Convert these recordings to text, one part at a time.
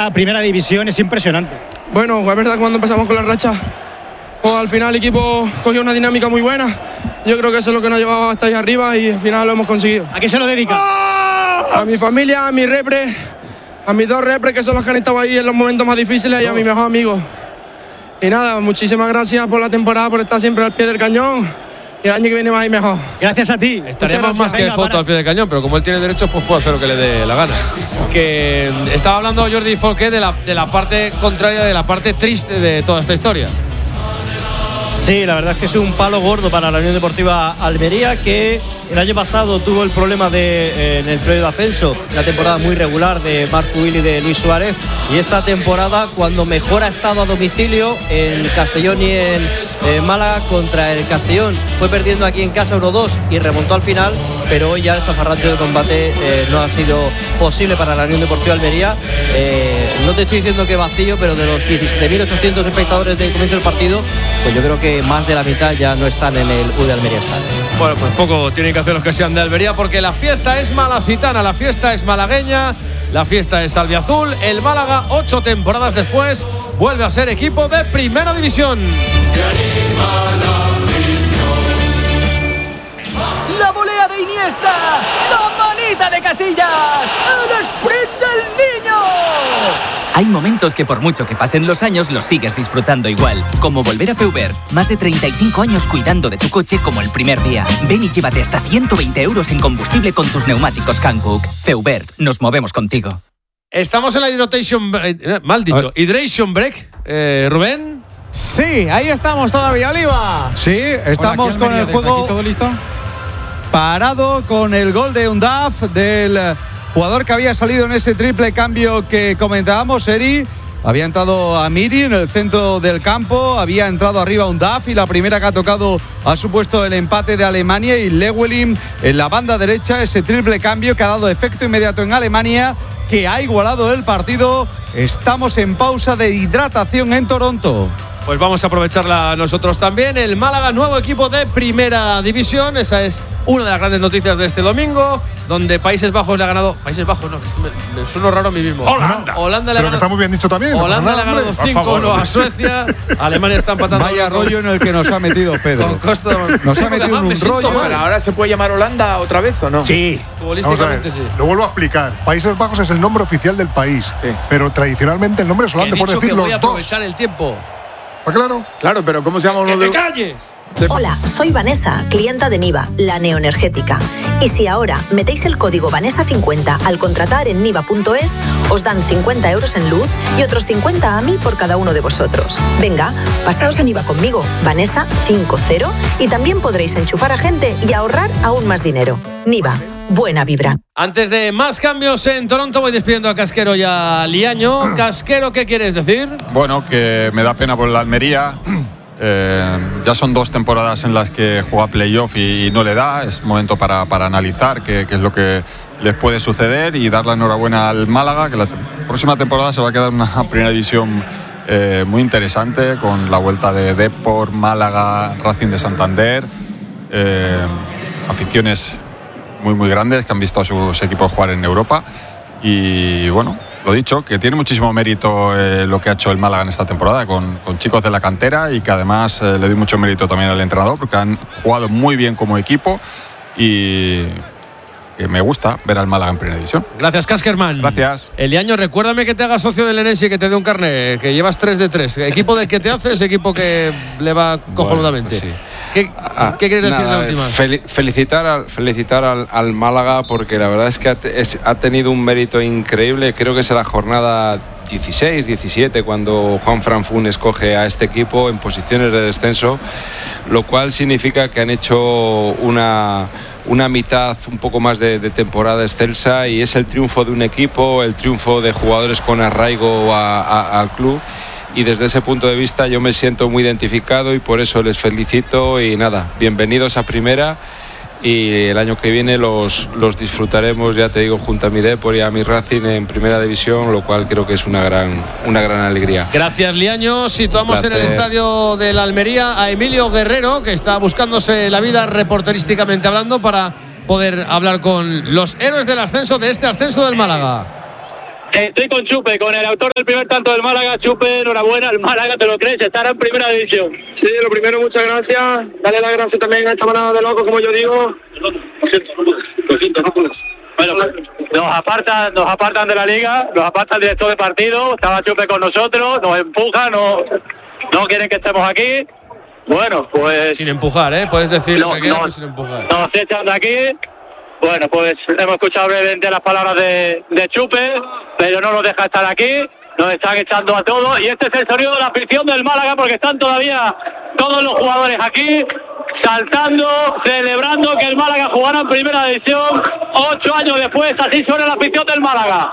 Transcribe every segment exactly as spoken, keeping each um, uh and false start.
primera división es impresionante. Bueno, es verdad que cuando empezamos con la racha, pues al final el equipo cogió una dinámica muy buena. Yo creo que eso es lo que nos llevaba hasta ahí arriba y al final lo hemos conseguido. ¿A qué se lo dedica? A mi familia, a mi repre, a mis dos repres que son los que han estado ahí en los momentos más difíciles y a mi mejor amigo. Y nada, muchísimas gracias por la temporada, por estar siempre al pie del cañón. Y el año que viene más y mejor. Gracias a ti. Estaremos más que foto al pie del cañón, pero como él tiene derechos, pues puede hacer lo que le dé la gana. Que estaba hablando Jordi Folqué de la, de la parte contraria, de la parte triste de toda esta historia. Sí, la verdad es que es un palo gordo para la Unión Deportiva Almería, que el año pasado tuvo el problema de eh, en el periodo de ascenso, una temporada muy regular de Marco Willy y de Luis Suárez, y esta temporada cuando mejor ha estado a domicilio en Castellón y en eh, Málaga contra el Castellón, fue perdiendo aquí en casa uno dos y remontó al final, pero hoy ya el zafarrancho de combate eh, no ha sido posible para la Unión Deportiva Almería. Eh, no te estoy diciendo que vacío, pero de los diecisiete mil ochocientos espectadores del comienzo del partido, pues yo creo que más de la mitad ya no están en el U de Almería Estadio. Bueno, pues poco tienen que hacer los que sean de Almería, porque la fiesta es malacitana, la fiesta es malagueña, la fiesta es albiazul. El Málaga, ocho temporadas después, vuelve a ser equipo de primera división. La volea de Iniesta, la manita de Casillas, el sprint del niño. Hay momentos que por mucho que pasen los años los sigues disfrutando igual, como volver a Feubert. Más de treinta y cinco años cuidando de tu coche como el primer día. Ven y llévate hasta ciento veinte euros en combustible con tus neumáticos Hankook. Feubert, nos movemos contigo. Estamos en la hydration, eh, mal dicho, hydration break, eh, Rubén. Sí, ahí estamos todavía, Oliva. Sí, estamos con el juego. ¿Todo listo? Parado con el gol de Undaf, del jugador que había salido en ese triple cambio que comentábamos, Eri. Había entrado Amiri en el centro del campo, había entrado arriba Undaf y la primera que ha tocado ha supuesto el empate de Alemania, y Lewelin en la banda derecha, ese triple cambio que ha dado efecto inmediato en Alemania, que ha igualado el partido. Estamos en pausa de hidratación en Toronto. Pues vamos a aprovecharla nosotros también. El Málaga, nuevo equipo de primera división. Esa es una de las grandes noticias de este domingo, donde Países Bajos le ha ganado. Países Bajos, no, que es que me, me suena raro a mí mismo. Holanda. Holanda le ha ganado. Que está muy bien dicho también. Holanda no le ha ganado cinco uno a Suecia. Alemania está empatando. Vaya rollo en el que nos ha metido Pedro. Con costo. Nos ha metido en un rollo. Pero ahora se puede llamar Holanda otra vez, ¿o no? Sí. Futbolísticamente sí. Lo vuelvo a explicar. Países Bajos es el nombre oficial del país, sí. Pero tradicionalmente el nombre es Holanda. Por decir que los voy a dos. aprovechar el tiempo. ¿Ah, claro? Claro, pero ¿cómo se llama uno de...? ¡Que te calles! Hola, soy Vanessa, clienta de Niva, la neoenergética. Y si ahora metéis el código Vanessa cincuenta al contratar en niva punto es, os dan cincuenta euros en luz y otros cincuenta a mí por cada uno de vosotros. Venga, pasaos a Niva conmigo, Vanessa cincuenta, y también podréis enchufar a gente y ahorrar aún más dinero. Niva, buena vibra. Antes de más cambios en Toronto, voy despidiendo a Casquero y a Liaño. Casquero, ¿qué quieres decir? Bueno, que me da pena por la Almería. Eh, ya son dos temporadas en las que juega playoff y, y no le da. Es momento para, para analizar qué, qué es lo que les puede suceder y dar la enhorabuena al Málaga, que la te- próxima temporada se va a quedar una primera división eh, muy interesante, con la vuelta de Depor, Málaga, Racing de Santander, eh, aficiones muy muy grandes que han visto a sus equipos jugar en Europa. Y bueno, lo dicho, que tiene muchísimo mérito eh, lo que ha hecho el Málaga en esta temporada con, con chicos de la cantera, y que además eh, le doy mucho mérito también al entrenador, porque han jugado muy bien como equipo y que me gusta ver al Málaga en primera división. Gracias, Caskerman. Gracias. Eliaño, recuérdame que te hagas socio del Enesi y que te dé un carnet, que llevas tres de tres. Equipo del que te haces, equipo que le va cojonudamente. Bueno, pues sí. ¿Qué, Ah, ¿Qué quieres decir nada, de última? fel- felicitar al, felicitar al, al Málaga, porque la verdad es que ha, te- es- ha tenido un mérito increíble. Creo que es la jornada dieciséis, diecisiete cuando Juan Fran Funes coge a este equipo en posiciones de descenso, lo cual significa que han hecho una, una mitad, un poco más de, de temporada excelsa, y es el triunfo de un equipo, el triunfo de jugadores con arraigo a- a- al club. Y desde ese punto de vista yo me siento muy identificado y por eso les felicito. Y nada, bienvenidos a primera, y el año que viene los, los disfrutaremos, ya te digo, junto a mi Depor y a mi Racing en primera división, lo cual creo que es una gran, una gran alegría. Gracias, Liaño. Situamos en el estadio de la Almería a Emilio Guerrero, que está buscándose la vida reporterísticamente hablando para poder hablar con los héroes del ascenso, de este ascenso del Málaga. Estoy con Chupe, con el autor del primer tanto del Málaga. Chupe, enhorabuena, el Málaga, ¿te lo crees? Estará en primera división. Sí, lo primero, muchas gracias. Dale las gracias también a esta manada de locos, como yo digo. Lo siento, no puedo. Lo siento, no puedo. Bueno, nos apartan, nos apartan de la liga, nos aparta el director de partido. Estaba Chupe con nosotros, nos empuja, no, no quieren que estemos aquí. Bueno, pues... Sin empujar, ¿eh? Puedes decir no, lo que quieras, no, pero sin empujar. Nos echan de aquí. Bueno, pues hemos escuchado brevemente las palabras de, de Chupe, pero no nos deja estar aquí, nos están echando a todos, y este es el sonido de la afición del Málaga, porque están todavía todos los jugadores aquí, saltando, celebrando que el Málaga jugara en primera división, ocho años después, así suena la afición del Málaga.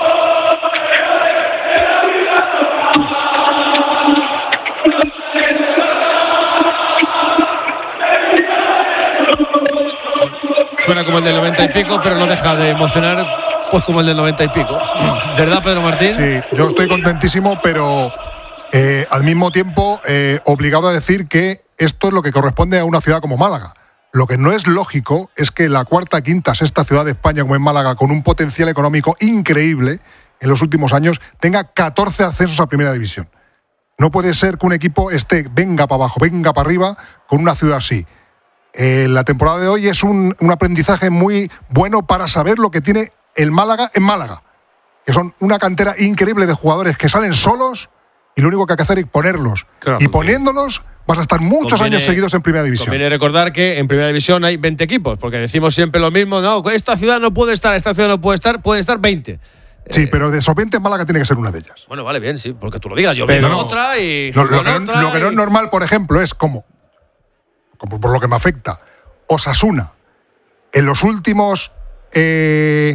Suena como el del noventa y pico, pero no deja de emocionar, pues como el del noventa y pico. ¿Verdad, Pedro Martín? Sí, yo estoy contentísimo, pero eh, al mismo tiempo eh, obligado a decir que esto es lo que corresponde a una ciudad como Málaga. Lo que no es lógico es que la cuarta, quinta, sexta ciudad de España, como es Málaga, con un potencial económico increíble en los últimos años, tenga catorce ascensos a primera división. No puede ser que un equipo esté venga para abajo, venga para arriba, con una ciudad así. Eh, la temporada de hoy es un, un aprendizaje muy bueno para saber lo que tiene el Málaga en Málaga, que son una cantera increíble de jugadores que salen solos y lo único que hay que hacer es ponerlos. Claro, y poniéndolos vas a estar muchos conviene, años seguidos en primera división. Conviene recordar que en primera división hay veinte equipos, porque decimos siempre lo mismo, no, esta ciudad no puede estar, esta ciudad no puede estar, pueden estar veinte. Sí, eh, pero de esos veinte Málaga tiene que ser una de ellas. Bueno, vale, bien, sí, porque tú lo digas, yo veo no, otra y... Lo, lo, que, otra lo que y... no es normal, por ejemplo, es como, como por lo que me afecta, Osasuna, en los últimos eh,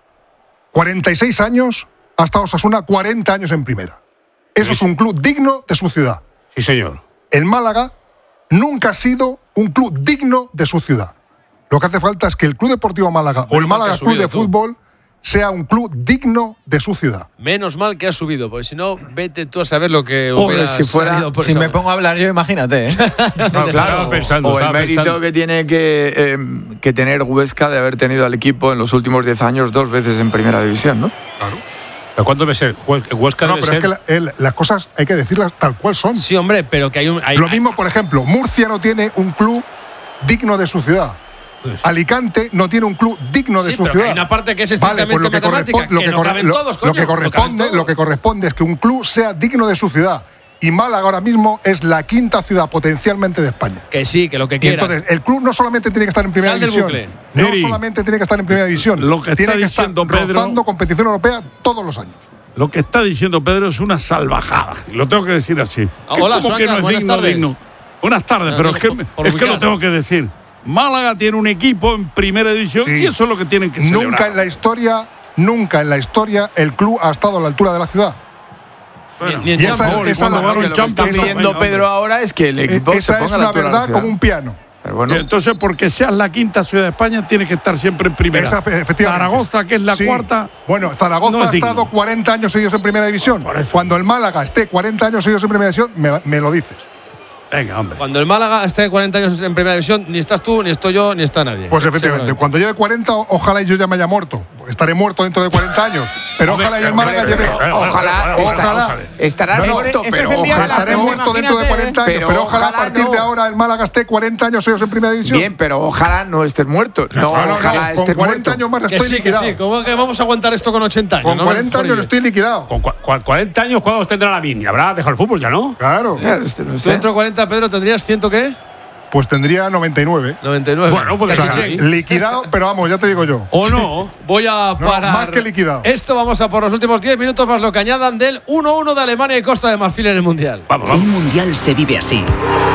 cuarenta y seis años, ha estado Osasuna cuarenta años en primera. Eso sí. Es un club digno de su ciudad. Sí, señor. El Málaga nunca ha sido un club digno de su ciudad. Lo que hace falta es que el Club Deportivo Málaga o el Málaga Club de Fútbol sea un club digno de su ciudad. Menos mal que ha subido, porque si no, vete tú a saber lo que hubiera si fuera, por si me pongo a hablar yo, imagínate. ¿eh? No, claro, pensando, o el mérito pensando. que tiene que, eh, que tener Huesca de haber tenido al equipo en los últimos diez años dos veces en primera división, ¿no? Claro. ¿Pero cuánto debe ser? Huesca no, debe pero ser. Es que la, el, las cosas hay que decirlas tal cual son. Sí, hombre, pero que hay un. Hay, lo mismo, por ejemplo, Murcia no tiene un club digno de su ciudad. Pues. Alicante no tiene un club digno sí, de su pero ciudad. Hay una parte que es estrictamente vale, pues lo matemática, que, lo que, no corre, caben lo, todos, coño, lo que corresponde, no lo que corresponde es que un club sea digno de su ciudad. Y Málaga ahora mismo es la quinta ciudad potencialmente de España. Que sí, que lo que quiera. Entonces, el club no solamente tiene que estar en primera Sal división. No Eri, solamente tiene que estar en primera división. Lo que tiene está que diciendo estar Pedro, rozando competición europea todos los años. Lo que está diciendo Pedro es una salvajada. Lo tengo que decir así. Ah, hola, como que no es buenas digno, tardes. digno. Buenas tardes, no, pero no, es, que, por, por es que lo tengo que decir. Málaga tiene un equipo en primera división sí. y eso es lo que tienen que celebrar. Nunca en la historia, nunca en la historia el club ha estado a la altura de la ciudad. Bueno, ni, ni en esa, esa, esa lo que está diciendo Pedro ahora es que el equipo esa se ponga es una verdad como un piano. Pero bueno. Entonces, porque seas la quinta ciudad de España, tienes que estar siempre en primera. Esa, efectivamente. Zaragoza, que es la sí. cuarta. Bueno, Zaragoza no ha estado digno. cuarenta años seguidos en primera división. Cuando el Málaga esté cuarenta años seguidos en primera división, me, me lo dices. Venga, hombre. Cuando el Málaga esté cuarenta años en primera división, ni estás tú, ni estoy yo, ni está nadie. Pues efectivamente, cuando lleve cuarenta, ojalá y yo ya me haya muerto. Estaré muerto dentro de cuarenta años. Pero hombre, ojalá y el Málaga lleve. Ojalá, ojalá. Estará no, no, muerto, este pero es el día ojalá. Estaré muerto dentro de cuarenta años. Pero, pero ojalá, ojalá a partir no. de ahora el Málaga esté cuarenta años seguidos en primera división. Bien, pero ojalá no estés muerto. No, no, no ojalá no, estés con cuarenta muerto. años más que estoy sí, liquidado. Que sí, ¿cómo que vamos a aguantar esto con ochenta años? Con ¿no? cuarenta años estoy liquidado. Con cuarenta años, ¿cuándo tendrá la Mini? Habrá dejado el fútbol ya, ¿no? Claro. Ya, este, no sé. Dentro de cuarenta, Pedro, ¿tendrías ciento qué? Pues tendría noventa y nueve. noventa y nueve. Bueno, pues o sea, liquidado, pero vamos, ya te digo yo. ¿O no? Voy a parar. No, más que liquidado. Esto vamos a por los últimos diez minutos más lo que añadan del uno uno de Alemania y Costa de Marfil en el Mundial. Vamos, vamos. Un Mundial se vive así.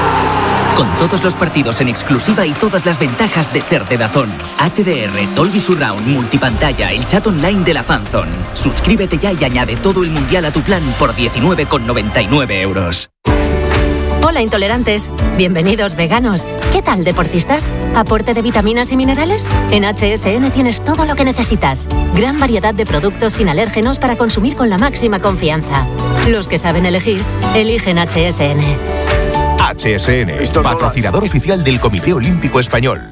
Con todos los partidos en exclusiva y todas las ventajas de ser de DAZN. H D R, Dolby Surround, multipantalla, el chat online de la Fanzone. Suscríbete ya y añade todo el Mundial a tu plan por diecinueve con noventa y nueve euros. Hola intolerantes, bienvenidos veganos. ¿Qué tal deportistas? ¿Aporte de vitaminas y minerales? En H S N tienes todo lo que necesitas. Gran variedad de productos sin alérgenos para consumir con la máxima confianza. Los que saben elegir, eligen H S N. H S N, patrocinador oficial del Comité Olímpico Español.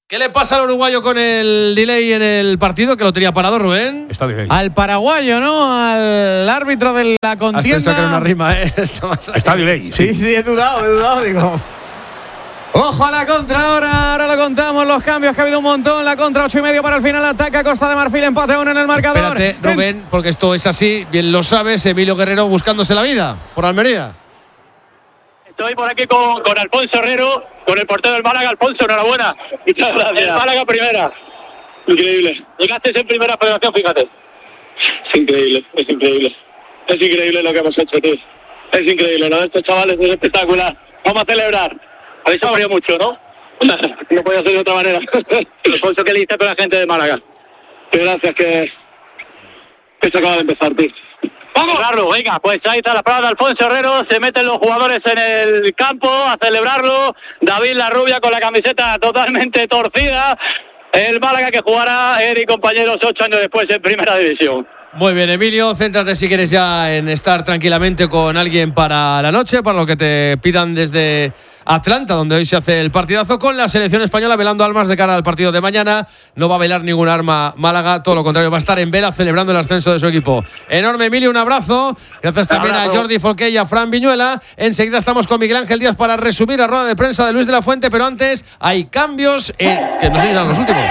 ¿Qué le pasa al uruguayo con el delay en el partido? Que lo tenía parado, Rubén. Está delay. Al paraguayo, ¿no? Al árbitro de la contienda. Has pensado que era una rima, ¿eh? Está, Está delay. Sí, sí, he dudado, he dudado, digo. Ojo a la contra ahora, ahora lo contamos, los cambios que ha habido un montón, la contra ocho y medio para el final, ataca Costa de Marfil, empate a uno en el marcador. Espérate, Rubén, porque esto es así, bien lo sabes, Emilio Guerrero buscándose la vida por Almería. Estoy por aquí con, con Alfonso Herrero, con el portero del Málaga. Alfonso, enhorabuena. Muchas gracias. El Málaga primera. Increíble. Llegaste en primera federación, fíjate. Es increíble, es increíble. Es increíble lo que hemos hecho, tío. Es increíble, lo de estos chavales es espectacular. Vamos a celebrar. Habéis sufrido mucho, ¿no? No podía ser de otra manera. Alfonso, ¿qué le dices con la gente de Málaga? Que gracias, que, que se acaba de empezar, tío. ¡Vamos! Carlos, venga, pues ahí está la parada de Alfonso Herrero, se meten los jugadores en el campo a celebrarlo. David La Rubia con la camiseta totalmente torcida. El Málaga que jugará, él y compañeros, ocho años después en Primera División. Muy bien, Emilio, céntrate si quieres ya en estar tranquilamente con alguien para la noche, para lo que te pidan desde Atlanta, donde hoy se hace el partidazo con la selección española velando almas de cara al partido de mañana. No va a velar ningún arma Málaga, todo lo contrario, va a estar en vela celebrando el ascenso de su equipo. Enorme, Emilio, un abrazo. Gracias también a Jordi Folqué y a Fran Viñuela. Enseguida estamos con Miguel Ángel Díaz para resumir la rueda de prensa de Luis de la Fuente, pero antes hay cambios eh, que no sé si serán los últimos.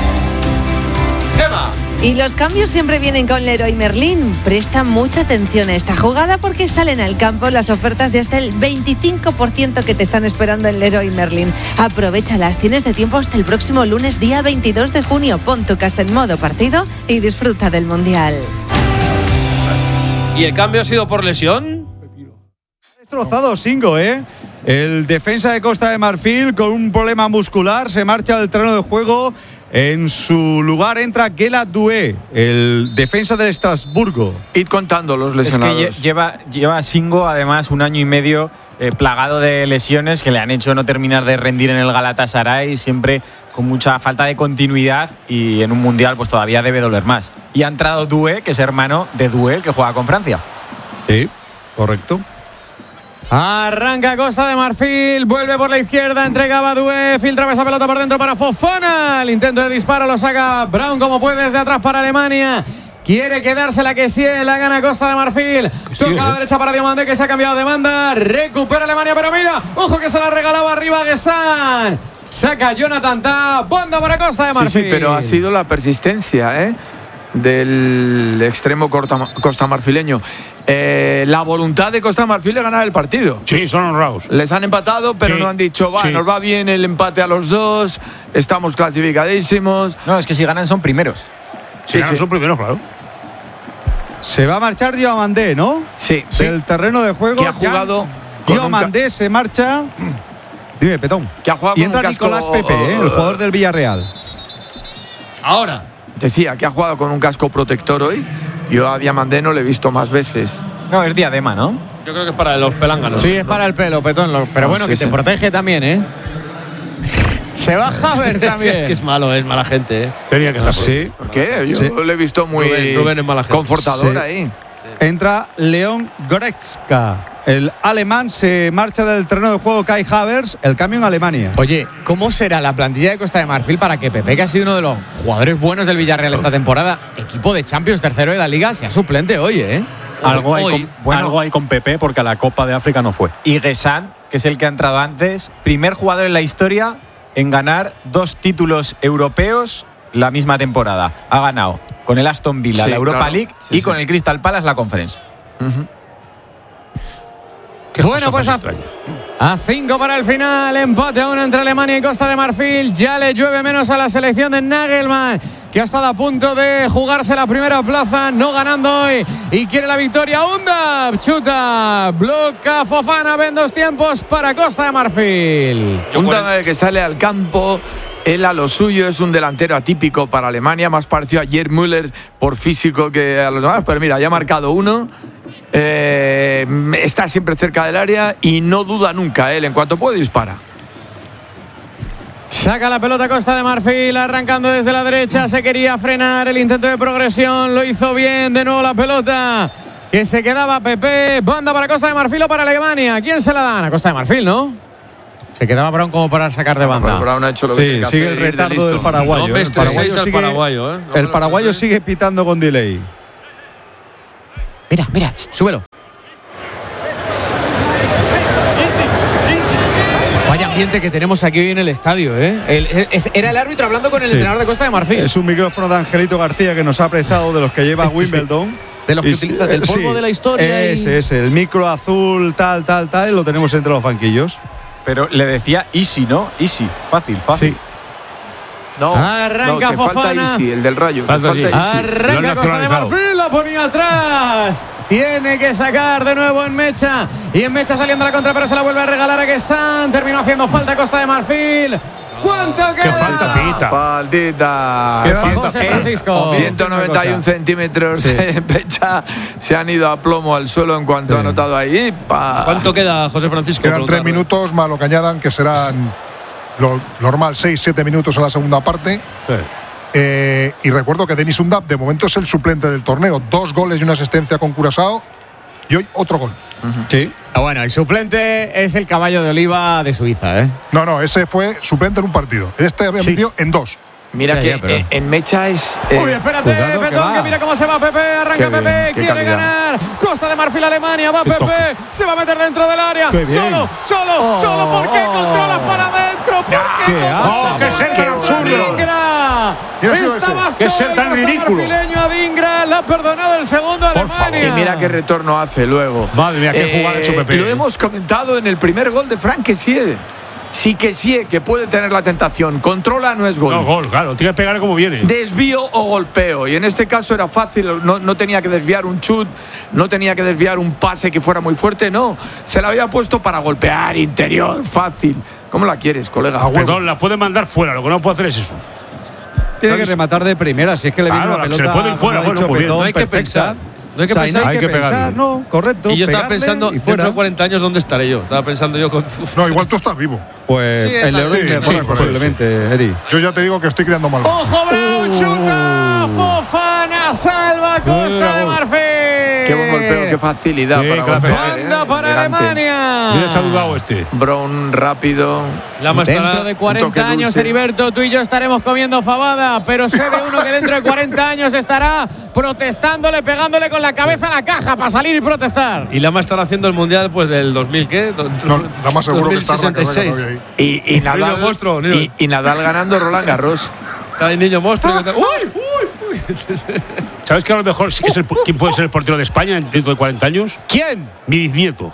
Emma. Y los cambios siempre vienen con Leroy Merlin. Presta mucha atención a esta jugada porque salen al campo las ofertas de hasta el veinticinco por ciento que te están esperando en Leroy Merlin. Aprovéchalas, tienes de tiempo hasta el próximo lunes, día veintidós de junio. Pon tu casa en modo partido y disfruta del Mundial. ¿Y el cambio ha sido por lesión? Destrozado Singo, ¿eh? El defensa de Costa de Marfil con un problema muscular se marcha del terreno de juego. En su lugar entra Guelat Doué, el defensa del Estrasburgo. Id contando los lesionados. Es que lleva, lleva Singo además un año y medio eh, plagado de lesiones que le han hecho no terminar de rendir en el Galatasaray, siempre con mucha falta de continuidad, y en un mundial pues todavía debe doler más. Y ha entrado Doué, que es hermano de Doué, el que juega con Francia. Sí, correcto. Arranca Costa de Marfil, vuelve por la izquierda, entrega a Doué, filtra esa pelota por dentro para Fofana. El intento de disparo lo saca Brown como puede desde atrás para Alemania. Quiere quedársela que sí, la gana Costa de Marfil. Toca sí, a la derecha para Diomande, que se ha cambiado de banda. Recupera Alemania, pero mira, ojo que se la regalaba arriba Guessán. Saca Jonathan Ta, banda para Costa de Marfil. Sí, sí, pero ha sido la persistencia, ¿eh? del extremo costamarfileño. Eh, la voluntad de Costa de Marfil de ganar el partido. Sí, son honrados. Les han empatado, pero sí, no han dicho, va, sí, nos va bien el empate a los dos, estamos clasificadísimos. No, es que si ganan son primeros. Si sí, ganan sí. son primeros, claro. Se va a marchar Diomandé, ¿no? Sí. Del terreno de juego. Que ha jugado. Diomandé ca- se marcha. Dime, Petón. Que ha jugado y entra con Nicolás casco, Pepe, ¿eh? El jugador del Villarreal. Ahora. Decía que ha jugado con un casco protector hoy. Yo a Diomandé no le he visto más veces. No, es diadema, ¿no? Yo creo que es para los pelánganos. Sí, es para el pelo, Petón. Pero no, bueno, sí, que sí. te protege también, ¿eh? Se va Havertz también. Es que es malo, es mala gente, ¿eh? Tenía que estar. Sí. ¿Por qué? Yo sí. le he visto muy Rubén, Rubén es mala gente. confortador sí. ahí. Entra León Goretzka. El alemán, se marcha del terreno de juego Kai Havertz, el cambio en Alemania. Oye, ¿cómo será la plantilla de Costa de Marfil para que Pepe, que ha sido uno de los jugadores buenos del Villarreal esta temporada, equipo de Champions, tercero de la Liga, sea suplente hoy, eh? Algo hay, hoy, con, bueno, algo hay con Pepe porque a la Copa de África no fue. Y Guessán, que es el que ha entrado antes, primer jugador en la historia en ganar dos títulos europeos la misma temporada. Ha ganado con el Aston Villa sí, la Europa claro. League sí, y sí. con el Crystal Palace la Conference. Uh-huh. Bueno, pues a, a cinco para el final, empate a uno entre Alemania y Costa de Marfil. Ya le llueve menos a la selección de Nagelmann, que ha estado a punto de jugarse la primera plaza, no ganando hoy, y quiere la victoria. Undaf, chuta, bloca Fofana, ven dos tiempos para Costa de Marfil. Undaf que sale al campo. Él a lo suyo, es un delantero atípico para Alemania, más parecido a Gerd Müller por físico que a los demás, pero mira, ya ha marcado uno, eh, está siempre cerca del área y no duda nunca, él en cuanto puede dispara. Saca la pelota Costa de Marfil, arrancando desde la derecha, se quería frenar el intento de progresión, lo hizo bien, de nuevo la pelota, que se quedaba Pepe, banda para Costa de Marfil o para Alemania. ¿Quién se la dan? A Costa de Marfil, ¿no? Se quedaba Brown como para sacar de banda. Bueno, Brown ha hecho lo que Sí, tiene que sigue hacer, el ir de retardo listo. del paraguayo. No ¿eh? me El paraguayo estreséis al sigue, paraguayo, ¿eh? No me el lo paraguayo estreséis. sigue pitando con delay. Mira, mira, súbelo. Vaya ambiente que tenemos aquí hoy en el estadio, ¿eh? El- es- era el árbitro hablando con el Sí. entrenador de Costa de Marfil. Es un micrófono de Angelito García que nos ha prestado de los que lleva Wimbledon. De los que Y- utiliza, del polvo sí, de la historia. y- Ese, ese, el micro azul, tal, tal, tal, y lo tenemos entre los banquillos. Pero le decía easy, ¿no? Easy, fácil, fácil. Sí. No, Arranca no, te falta Fofana. Easy, el del Rayo. te Falta falta Easy. Easy. Arranca Lo han Costa de nacionalizado. Marfil, la ponía atrás. Tiene que sacar de nuevo en Mecha. Y en Mecha saliendo a la contra, pero se la vuelve a regalar a Guessán. Terminó haciendo falta Costa de Marfil. ¿Cuánto queda? ¡Qué falta pita! Faltita. ¿Qué José falta? Francisco. ciento noventa y uno centímetros de pecha se han ido a plomo al suelo en cuanto ha anotado ahí. Pa. ¿Cuánto queda, José Francisco? Quedan tres Preguntarle. minutos más lo que añadan, que serán lo normal, seis, siete minutos en la segunda parte. Sí. Eh, y recuerdo que Denis Undap de momento es el suplente del torneo. Dos goles y una asistencia con Curazao. Y hoy otro gol. Sí. Ah, bueno, el suplente es el caballo de Oliva de Suiza, ¿eh? No, no, ese fue suplente en un partido. Este había Sí. metido en dos. Mira Ya, que ya, pero- en, en Mecha es. eh, Uy, espérate, cuidado, que Petón, que, va. mira cómo se va Pepe, arranca Qué bien, Pepe, qué quiere calidad. ganar. Costa de Marfil, Alemania, va Qué Pepe, toque. se va a meter dentro del área. Qué bien. Solo, solo, Oh. solo, ¿por qué controlas para adentro? ¿Por qué qué controlas asco. Oh, qué para ser tan adentro, absurdo. Adingra? Mira ese, Estaba Qué solo ser el tan Costa ridículo. marfileño Adingra, le ha perdonado el segundo a Alemania. Y mira qué retorno hace luego. Madre mía, qué jugada ha hecho Pepe. Lo hemos comentado en el primer gol de Frank Kessie. Sí que sí, que puede tener la tentación. Controla, no es gol. No, gol, claro. Tiene que pegar como viene. Desvío o golpeo. Y en este caso era fácil, no, no tenía que desviar un chut, no tenía que desviar un pase que fuera muy fuerte, no. Se la había puesto para golpear, interior, fácil. ¿Cómo la quieres, colega? Perdón, la puede mandar fuera. Lo que no puede hacer es eso. Tiene que rematar de primera, si es que le viene Claro, una la que se pelota. le puede ir fuera, como ha bueno, dicho muy bien. Petón, No hay que perfecta. pensar. No hay que O sea, pensar. no hay, Hay que, que pegarle. pensar, no, correcto. Y yo estaba pegarle pensando, y dentro fuera. de cuarenta años, ¿dónde estaré yo? Estaba pensando yo con. No, igual tú estás vivo. Pues Sí, el está Leroy bien. Merlin, Sí, posiblemente, Eri. Yo ya te digo que estoy criando mal. Ojo, Brown, chuta, Fofana, salva Costa de Marfil. Qué buen golpeo, qué facilidad Sí, para que la golpear. pega. eh, Banda para delante. Alemania. Mira, se ha dudado este. Brown rápido. La más Dentro estará- de un toque cuarenta años, dulce. Heriberto, tú y yo estaremos comiendo fabada, pero sé de uno que dentro de cuarenta años estará protestándole, pegándole con la cabeza a la caja para salir y protestar. Y la más estará haciendo el mundial pues del dos mil, ¿qué? Do- No, la más seguro que está dos mil sesenta y seis. arrancando todavía ahí. Y, y Nadal, Niño monstruo, niño. y, y Nadal ganando Roland Garros. Cada niño monstruo. y tal. ¡Uy! ¡Uy! ¡Uy! ¿Sabes que a lo mejor sí es el, quién puede ser el portero de España dentro de cuarenta años? ¿Quién? Mi bisnieto.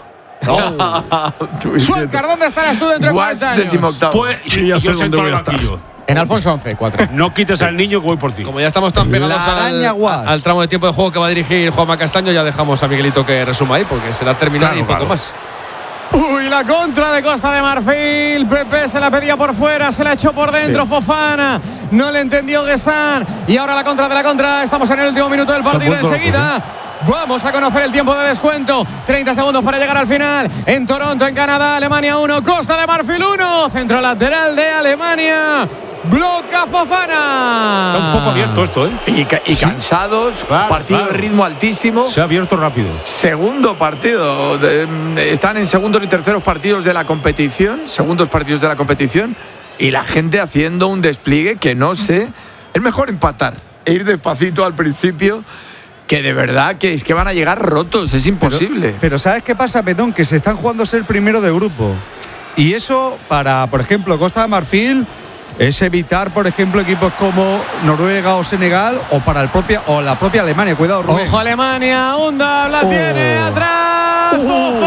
Suelcar, ¿dónde estarás tú dentro de Guas cuarenta años? decimoctavo. Pues, Sí, ya sé yo dónde sento voy al a estar. banquillo. En Alfonso once, cuatro. No quites al niño que voy por ti. Como ya estamos tan pegados La al, araña Guas. al tramo de tiempo de juego que va a dirigir Juanma Castaño, ya dejamos a Miguelito que resuma ahí, porque será terminar Claro, y poco claro. más. Uy, la contra de Costa de Marfil. Pepe se la pedía por fuera, se la echó por dentro Fofana. No le entendió Guessán. Y ahora la contra de la contra. Estamos en el último minuto del partido. vuelto Enseguida vamos a conocer el tiempo de descuento. treinta segundos para llegar al final. En Toronto, en Canadá, Alemania uno, Costa de Marfil uno. Centro lateral de Alemania. Bloca Fofana. Está un poco abierto esto, ¿eh? Y, ca- y cansados, Claro, partido claro. de ritmo altísimo. Se ha abierto rápido. Segundo partido. de- de- están en segundos y terceros partidos de la competición. Segundos partidos de la competición. Y la gente haciendo un despliegue que no sé. Es mejor empatar e ir despacito al principio. Que de verdad que es que van a llegar rotos. Es imposible. Pero ¿sabes qué pasa, Petón? Que se están jugando a ser primero de grupo. Y eso, para, por ejemplo, Costa de Marfil, es evitar, por ejemplo, equipos como Noruega o Senegal o para el propia, o la propia Alemania. Cuidado, Rubén. Ojo Alemania, Undab la Oh. tiene atrás.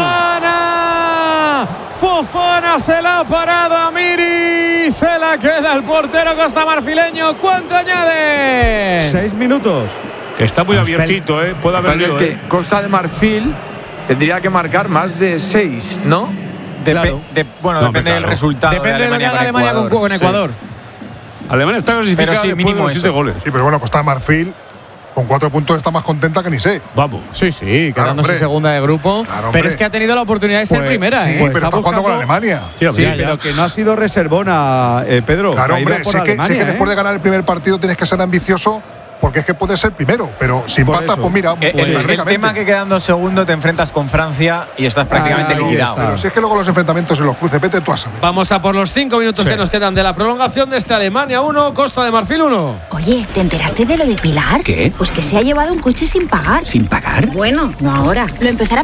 Fofana. Fofana se la ha parado a Miri. Se la queda el portero costamarfileño. ¿Cuánto añade? Seis minutos. Que está muy Hasta el- abiertito, ¿eh? Puede haber Parece lío, que ¿eh? Costa de Marfil tendría que marcar más de seis, ¿no? Depe- Claro. de- bueno, No, depende claro. del resultado. Depende de lo que haga Alemania con, con Ecuador. Alemania está clasificada Pero sí, después mínimo de los siete eso. goles. Sí, pero bueno, Costa de Marfil con cuatro puntos está más contenta que ni sé. Vamos. Sí, sí, Claro, quedándose hombre. segunda de grupo. Claro, hombre. pero es que ha tenido la oportunidad de ser Pues, primera, Sí, ¿eh? Pues pero está está jugando con buscando- Alemania. Sí, Sí, ya, ya. pero que no ha sido reservona, eh, Pedro. Claro, Caída hombre, por sé que, sé Alemania, que ¿eh? después de ganar el primer partido tienes que ser ambicioso, porque es que puede ser primero, pero si empatas, pues mira, Eh, pues, el, el tema que quedando segundo te enfrentas con Francia y estás prácticamente Ahí liquidado. está. Pero si es que luego los enfrentamientos en los cruces, vete tú a saber. Vamos a por los cinco minutos Sí. que nos quedan de la prolongación de este Alemania uno, Costa de Marfil uno. Oye, ¿te enteraste de lo de Pilar? ¿Qué? Pues que se ha llevado un coche sin pagar. ¿Sin pagar? Bueno, no ahora. Lo empezará a